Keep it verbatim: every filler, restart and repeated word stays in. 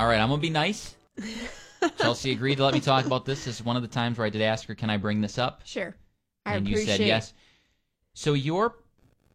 All right, I'm going to be nice. Chelsea agreed to let me talk about this. This is one of the times where I did ask her, can I bring this up? Sure. I and appreciate you said yes. So your